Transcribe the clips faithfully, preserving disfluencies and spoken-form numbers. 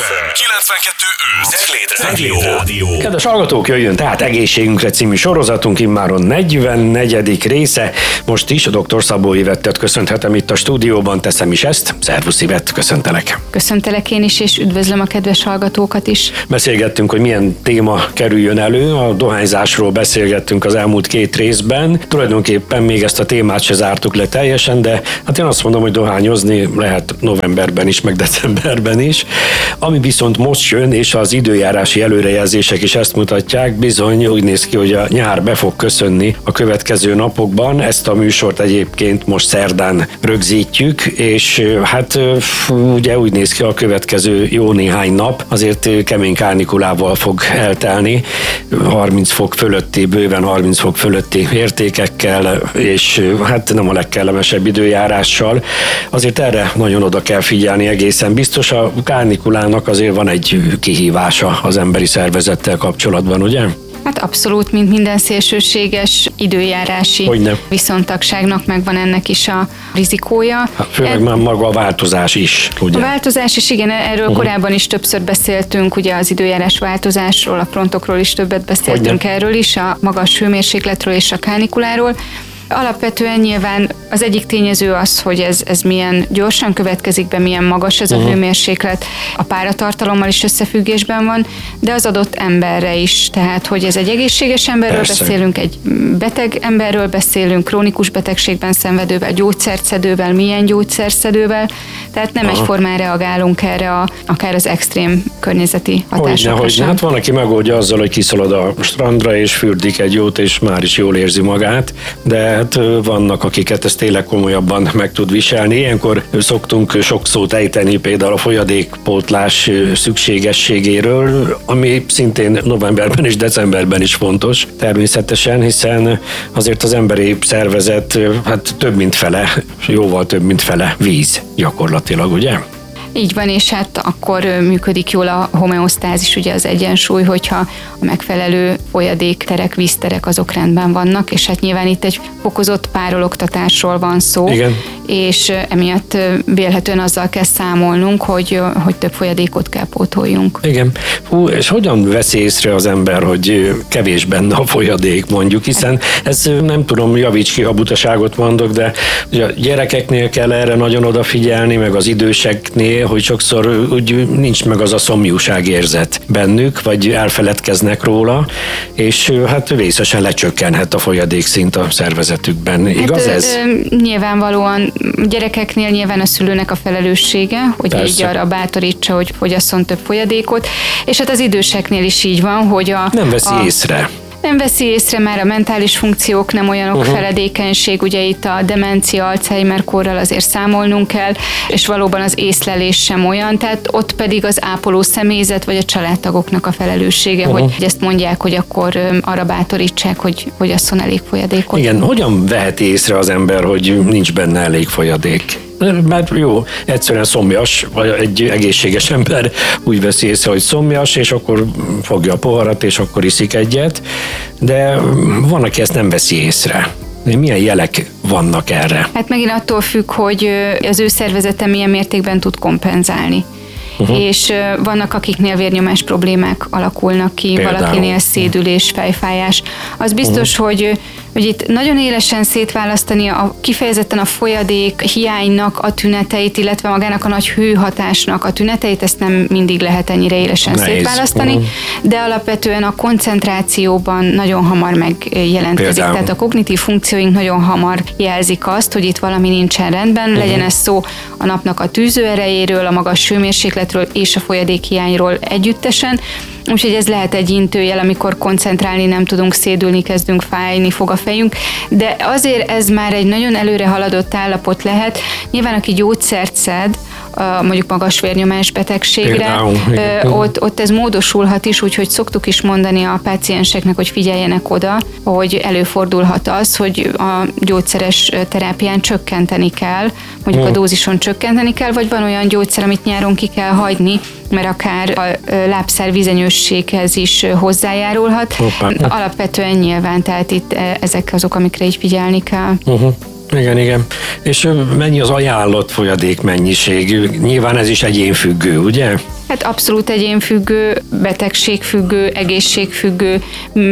ef em kilencvenkettő öt Rádió. Kedves hallgatók, jöjjön tehát Egészségünkre című sorozatunk, immáron negyvennegyedik része. Most is a doktor Szabó Ivettet köszönhetem itt a stúdióban, teszem is ezt. Szervusz Ivett, köszöntelek. Köszöntelek én is, és üdvözlöm a kedves hallgatókat is. Beszélgettünk, hogy milyen téma kerüljön elő. A dohányzásról beszélgettünk az elmúlt két részben. Tulajdonképpen még ezt a témát se zártuk le teljesen, de hát én azt mondom, hogy dohányozni lehet novemberben is, meg decemberben is. Ami viszont most jön, és az időjárási előrejelzések is ezt mutatják, bizony úgy néz ki, hogy a nyár be fog köszönni a következő napokban. Ezt a műsort egyébként most szerdán rögzítjük, és hát ugye úgy néz ki, a következő jó néhány nap azért kemény kárnikulával fog eltelni, harminc fok fölötti, bőven harminc fok fölötti értékekkel, és hát nem a legkellemesebb időjárással. Azért erre nagyon oda kell figyelni egészen biztos. A kárnikulának azért van egy kihívása az emberi szervezettel kapcsolatban, ugye? Hát abszolút, mint minden szélsőséges időjárási Hogyne. viszontagságnak megvan ennek is a rizikója. Hát főleg Ed... már maga a változás is, ugye? A változás is, igen, erről uh-huh. korábban is többször beszéltünk, ugye az időjárás változásról, a frontokról is többet beszéltünk Hogyne. erről is, a magas hőmérsékletről és a kárnikuláról. Alapvetően nyilván az egyik tényező az, hogy ez, ez milyen gyorsan következik be, milyen magas ez a uh-huh. hőmérséklet, a páratartalommal is összefüggésben van, de az adott emberre is. Tehát, hogy ez egy egészséges emberről Persze. beszélünk, egy beteg emberről beszélünk, krónikus betegségben szenvedővel, gyógyszerszedővel, milyen gyógyszerszedővel, tehát nem Aha. egyformán reagálunk erre a, akár az extrém környezeti hatásokra. Hogyne, hogyne. Hát van, aki megoldja azzal, hogy kiszalad a strandra és fürdik egy jót, és már is jól érzi magát, de hát vannak, akiket ezt tényleg komolyabban meg tud viselni. Ilyenkor szoktunk sok szót ejteni például a folyadékpótlás szükségességéről, ami szintén novemberben és decemberben is fontos természetesen, hiszen azért az emberi szervezet hát több mint fele, jóval több mint fele víz gyakorlatilag, ugye? Így van, és hát akkor működik jól a homeosztázis, ugye az egyensúly, hogyha a megfelelő folyadékterek, vízterek azok rendben vannak, és hát nyilván itt egy fokozott párologtatásról van szó, Igen. és emiatt vélhetően azzal kell számolnunk, hogy, hogy több folyadékot kell pótoljunk. Igen. Hú, és hogyan veszi észre az ember, hogy kevés benne a folyadék, mondjuk, hiszen ez nem tudom, javíts ki, ha butaságot mondok, de ugye a gyerekeknél kell erre nagyon odafigyelni, meg az időseknél, hogy sokszor úgy nincs meg az a szomjúságérzet bennük, vagy elfeledkeznek róla, és hát vészesen lecsökkenhet a folyadékszint a szervezetükben. Igaz hát, ez? Ö, nyilvánvalóan gyerekeknél nyilván a szülőnek a felelőssége, hogy így arra bátorítsa, hogy fogyasszon több folyadékot, és hát az időseknél is így van, hogy a... Nem veszi a, észre. Nem veszi észre, már a mentális funkciók nem olyanok, uh-huh. feledékenység, ugye itt a demencia, Alzheimer-korral azért számolnunk kell, és valóban az észlelés sem olyan, tehát ott pedig az ápoló személyzet vagy a családtagoknak a felelőssége, uh-huh. hogy ezt mondják, hogy akkor arra bátorítsák, hogy fogyasszon elég folyadékot. Igen, hogyan veheti észre az ember, hogy nincs benne elég folyadék? Mert jó, egyszerűen szomjas, vagy egy egészséges ember úgy veszi észre, hogy szomjas, és akkor fogja a poharat, és akkor iszik egyet, de van, aki ezt nem veszi észre. Milyen jelek vannak erre? Hát megint attól függ, hogy az ő szervezete milyen mértékben tud kompenzálni. Uh-huh. És vannak, akiknél vérnyomás problémák alakulnak ki, Például. valakinél szédülés, fejfájás. Az biztos, uh-huh. hogy, hogy itt nagyon élesen szétválasztani a, kifejezetten a folyadék hiánynak a tüneteit, illetve magának a nagy hőhatásnak a tüneteit, ezt nem mindig lehet ennyire élesen Nehéz. szétválasztani, uh-huh. de alapvetően a koncentrációban nagyon hamar megjelentkezik. Például. Tehát a kognitív funkcióink nagyon hamar jelzik azt, hogy itt valami nincsen rendben, uh-huh. legyen ez szó a napnak a tűzőerejéről, a magas hőmérsékletről és a folyadékhiányról együttesen. Úgyhogy ez lehet egy intőjel, amikor koncentrálni nem tudunk, szédülni kezdünk, fájni fog a fejünk, de azért ez már egy nagyon előre haladott állapot lehet. Nyilván, aki gyógyszert szed, mondjuk magas vérnyomás betegségre, Például, ott, ott ez módosulhat is, úgyhogy szoktuk is mondani a pácienseknek, hogy figyeljenek oda, hogy előfordulhat az, hogy a gyógyszeres terápián csökkenteni kell, mondjuk hmm. a dózison csökkenteni kell, vagy van olyan gyógyszer, amit nyáron ki kell hagyni, mert akár a lábszár vizenyősséghez is hozzájárulhat. Hoppá. Alapvetően nyilván, tehát itt ezek azok, amikre így figyelni kell. Uh-huh. Igen, igen. És mennyi az ajánlott folyadék mennyiség? Nyilván ez is egyénfüggő, ugye? Hát abszolút egyénfüggő, betegségfüggő, egészségfüggő,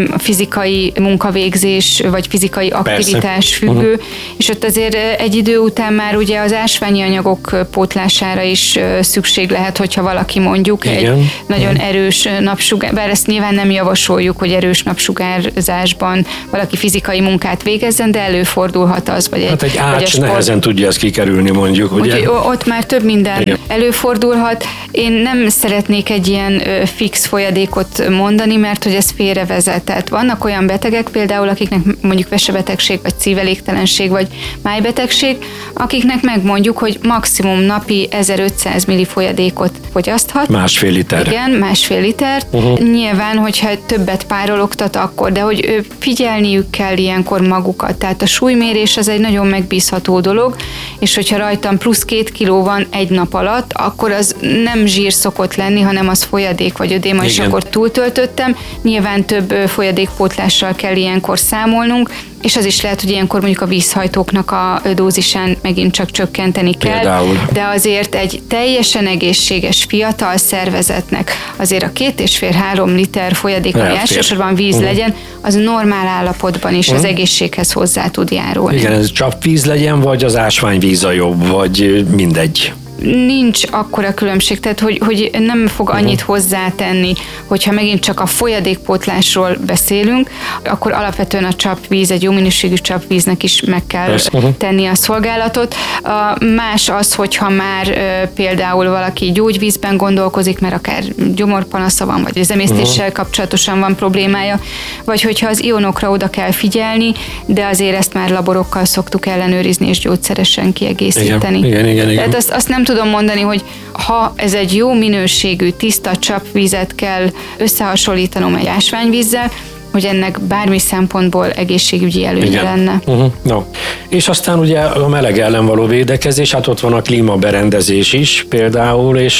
fizikai munkavégzés, vagy fizikai aktivitás Persze. függő, uh-huh. és ott azért egy idő után már ugye az ásványi anyagok pótlására is szükség lehet, hogyha valaki mondjuk Igen. egy nagyon uh-huh. erős napsugár, bár ezt nyilván nem javasoljuk, hogy erős napsugárzásban valaki fizikai munkát végezzen, de előfordulhat az, vagy egy, hát egy ács sport... nehezen tudja ezt kikerülni, mondjuk, ugye? Úgyhogy ott már több minden Igen. előfordulhat. Én nem szeretnék egy ilyen fix folyadékot mondani, mert hogy ez félrevezet. Tehát vannak olyan betegek például, akiknek mondjuk vesebetegség, vagy szívelégtelenség, vagy májbetegség, akiknek megmondjuk, hogy maximum napi ezerötszáz milli folyadékot fogyaszthat. Másfél liter. Igen, másfél litert. Uh-huh. Nyilván, hogyha többet párologtat, akkor, de hogy figyelniük kell ilyenkor magukat. Tehát a súlymérés az egy nagyon megbízható dolog, és hogyha rajtam plusz két kiló van egy nap alatt, akkor az nem zsír szokott lenni, hanem az folyadék vagy ödéma, és akkor túltöltöttem. Nyilván több folyadékpótlással kell ilyenkor számolnunk, és az is lehet, hogy ilyenkor mondjuk a vízhajtóknak a dózisán megint csak csökkenteni kell. Például. De azért egy teljesen egészséges fiatal szervezetnek azért a két és fél három liter folyadék, ami elsősorban víz uh-huh. legyen, az normál állapotban is uh-huh. az egészséghez hozzá tud járulni. Igen, ez csapvíz legyen, vagy az ásványvíz a jobb, vagy mindegy. Nincs akkora különbség, tehát hogy, hogy nem fog annyit hozzátenni, hogyha megint csak a folyadékpótlásról beszélünk, akkor alapvetően a csapvíz, egy jó minőségű csapvíznek is meg kell uh-huh. tenni a szolgálatot. A más az, hogyha már e, például valaki gyógyvízben gondolkozik, mert akár gyomorpanasza van, vagy az emésztéssel uh-huh. kapcsolatosan van problémája, vagy hogyha az ionokra oda kell figyelni, de azért ezt már laborokkal szoktuk ellenőrizni és gyógyszeresen kiegészíteni. Igen, igen, igen, igen. Tehát azt, azt nem tudom mondani, hogy ha ez egy jó minőségű, tiszta csapvízet kell összehasonlítanom egy ásványvízzel, hogy ennek bármi szempontból egészségügyi előnye Igen. lenne. Uh-huh. No. És aztán ugye a meleg ellen való védekezés, hát ott van a klímaberendezés is például, és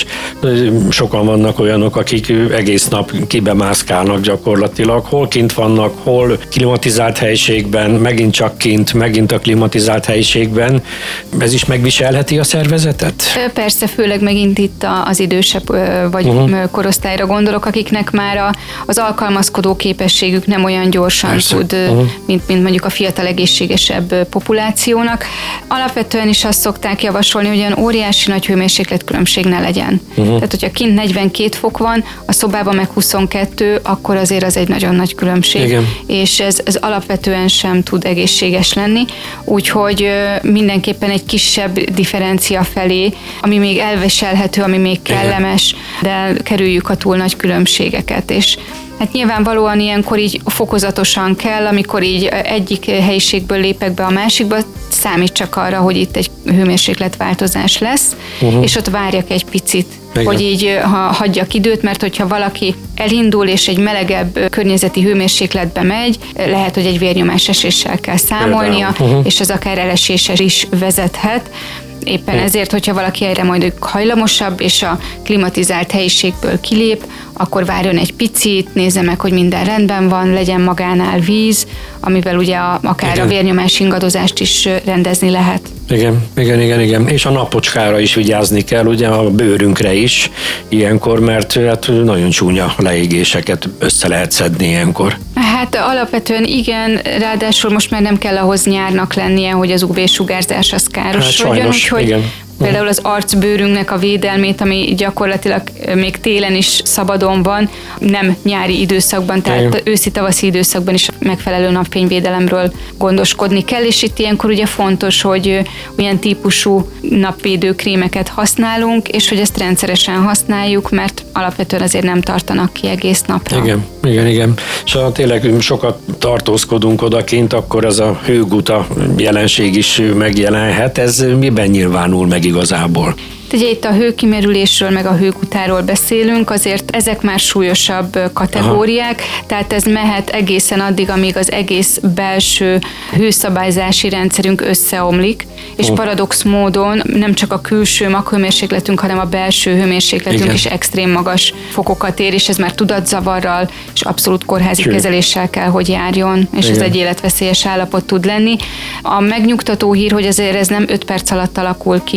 sokan vannak olyanok, akik egész nap kibemászkálnak gyakorlatilag, hol kint vannak, hol klimatizált helyiségben, megint csak kint, megint a klimatizált helyiségben. Ez is megviselheti a szervezetet? Persze, főleg megint itt az idősebb vagy uh-huh. korosztályra gondolok, akiknek már az alkalmazkodó képességük nem olyan gyorsan Persze. tud, uh-huh. mint, mint mondjuk a fiatal egészségesebb populációnak. Alapvetően is azt szokták javasolni, hogy olyan óriási nagy hőmérsékletkülönbség ne legyen. Uh-huh. Tehát, hogyha kint negyvenkét fok van, a szobában meg huszonkettő, akkor azért az egy nagyon nagy különbség. Igen. És ez, ez alapvetően sem tud egészséges lenni. Úgyhogy mindenképpen egy kisebb differencia felé, ami még elviselhető, ami még kellemes, Igen. de kerüljük a túl nagy különbségeket. És hát nyilvánvalóan ilyenkor így fokozatosan kell, amikor így egyik helyiségből lépek be a másikba, számít csak arra, hogy itt egy hőmérsékletváltozás lesz, uh-huh. és ott várjak egy picit, Igen. hogy így ha hagyjak időt, mert hogyha valaki elindul és egy melegebb környezeti hőmérsékletbe megy, lehet, hogy egy vérnyomás eséssel kell számolnia, uh-huh. és ez akár elesésre is vezethet. Éppen hmm. ezért, hogyha valaki erre majd hajlamosabb, és a klimatizált helyiségből kilép, akkor várjon egy picit, nézze meg, hogy minden rendben van, legyen magánál víz, amivel ugye a, akár igen. a vérnyomás ingadozást is rendezni lehet. Igen, igen, igen, igen. És a napocskára is vigyázni kell, ugye a bőrünkre is ilyenkor, mert hát nagyon csúnya leégéseket össze lehet szedni ilyenkor. Hát alapvetően igen, ráadásul most már nem kell ahhoz nyárnak lennie, hogy az ú vé-sugárzás az károsodjon, hát úgyhogy igen. Például az arcbőrünknek a védelmét, ami gyakorlatilag még télen is szabadon van, nem nyári időszakban, tehát őszi-tavaszi időszakban is megfelelő napfényvédelemről gondoskodni kell, és itt ilyenkor ugye fontos, hogy olyan típusú napvédőkrémeket használunk, és hogy ezt rendszeresen használjuk, mert alapvetően azért nem tartanak ki egész napra. Igen, igen, igen. És ha tényleg sokat tartózkodunk odakint, akkor ez a hőguta jelenség is megjelenhet. Ez miben nyilvánul meg igazából? Ugye itt a hőkimerülésről, meg a hőgutáról beszélünk, azért ezek már súlyosabb kategóriák, Aha. tehát ez mehet egészen addig, amíg az egész belső hőszabályzási rendszerünk összeomlik, és uh. paradox módon nem csak a külső maghőmérsékletünk, hanem a belső hőmérsékletünk Igen. is extrém magas fokokat ér, és ez már tudatzavarral és abszolút kórházi Sőt. kezeléssel kell, hogy járjon, és Igen. ez egy életveszélyes állapot tud lenni. A megnyugtató hír, hogy azért ez nem öt perc alatt alakul ki,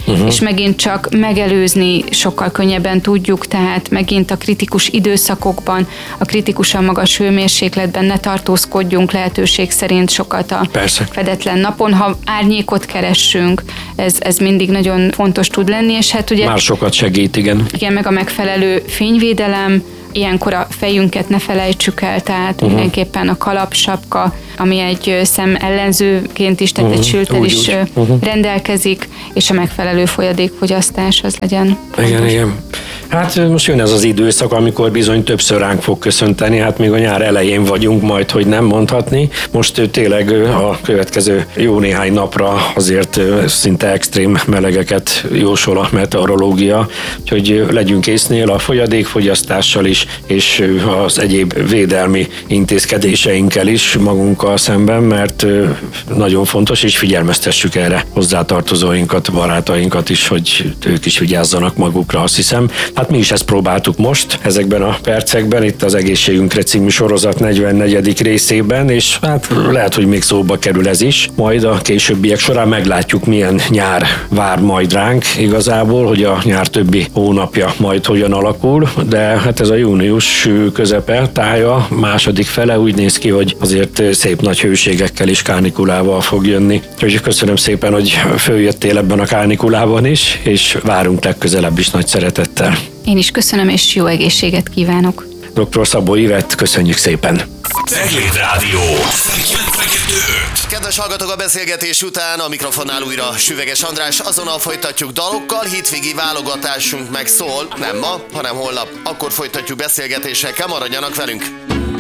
uh-huh. és megint csak megelőzni sokkal könnyebben tudjuk, tehát megint a kritikus időszakokban, a kritikusan magas hőmérsékletben ne tartózkodjunk lehetőség szerint sokat a Persze. fedetlen napon, ha árnyékot keressünk, ez, ez mindig nagyon fontos tud lenni, és hát ugye... Már sokat segít, igen. Igen, meg a megfelelő fényvédelem, ilyenkor a fejünket ne felejtsük el, tehát uh-huh. mindenképpen a kalapsapka, ami egy szem ellenzőként is, tehát uh-huh. egy sülttel is uh-huh. rendelkezik, és a megfelelő folyadékfogyasztás az legyen. Igen, fontos. Igen. Hát most jön ez az időszak, amikor bizony többször ránk fog köszönteni, hát még a nyár elején vagyunk majd, hogy nem mondhatni. Most tényleg a következő jó néhány napra azért szinte extrém melegeket jósol a meteorológia, úgyhogy legyünk észnél a folyadékfogyasztással is, és az egyéb védelmi intézkedéseinkkel is magunkkal szemben, mert nagyon fontos, és figyelmeztessük erre hozzátartozóinkat, barátainkat is, hogy ők is vigyázzanak magukra, azt hiszem. Hát mi is ezt próbáltuk most ezekben a percekben, itt az Egészségünkre című sorozat negyvennegyedik részében, és hát lehet, hogy még szóba kerül ez is. Majd a későbbiek során meglátjuk, milyen nyár vár majd ránk igazából, hogy a nyár többi hónapja majd hogyan alakul, de hát ez a június közepe, tája, második fele úgy néz ki, hogy azért szép nagy hőségekkel és kánikulával fog jönni. Úgyhogy köszönöm szépen, hogy följöttél ebben a kánikulában is, és várunk legközelebb is nagy szeretettel. Én is köszönöm, és jó egészséget kívánok. doktor Szabó Ivett, köszönjük szépen. Cegléd Rádió kilencvenkettő öt. Kedves hallgatók, a beszélgetés után a mikrofonnál újra Süveges András, azonnal folytatjuk dalokkal, hétvégi válogatásunk meg szól, nem ma, hanem holnap. Akkor folytatjuk beszélgetésekkel, maradjanak velünk.